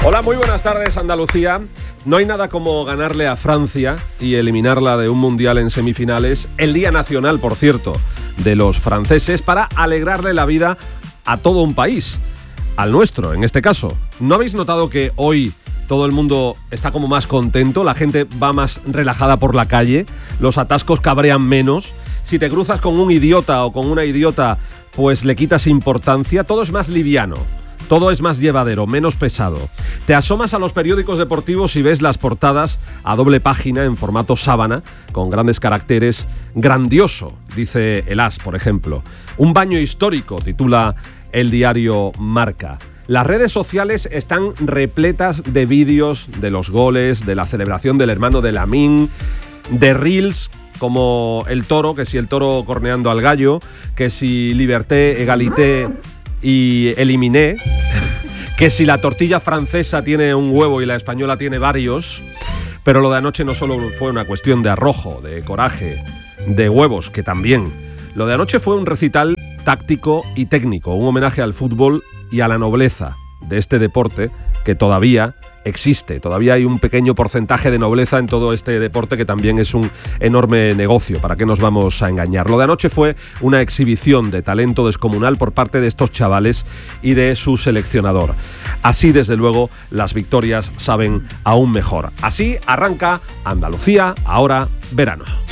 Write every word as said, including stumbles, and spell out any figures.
Hola, muy buenas tardes, Andalucía. No hay nada como ganarle a Francia y eliminarla de un mundial en semifinales, el Día Nacional, por cierto, de los franceses, para alegrarle la vida a todo un país, al nuestro, en este caso. ¿No habéis notado que hoy todo el mundo está como más contento? La gente va más relajada por la calle, los atascos cabrean menos. Si te cruzas con un idiota o con una idiota, pues le quitas importancia, todo es más liviano. Todo es más llevadero, menos pesado. Te asomas a los periódicos deportivos y ves las portadas a doble página en formato sábana, con grandes caracteres. Grandioso, dice el As, por ejemplo. Un baño histórico, titula el diario Marca. Las redes sociales están repletas de vídeos de los goles, de la celebración del hermano de Lamine, de reels como el toro, que si el toro corneando al gallo, que si liberté, egalité y eliminé, que si la tortilla francesa tiene un huevo y la española tiene varios. Pero lo de anoche no solo fue una cuestión de arrojo, de coraje, de huevos, que también. Lo de anoche fue un recital táctico y técnico, un homenaje al fútbol y a la nobleza de este deporte que todavía existe. Todavía hay un pequeño porcentaje de nobleza en todo este deporte, que también es un enorme negocio. ¿Para qué nos vamos a engañar? Lo de anoche fue una exhibición de talento descomunal por parte de estos chavales y de su seleccionador. Así, desde luego, las victorias saben aún mejor. Así arranca Andalucía, ahora verano.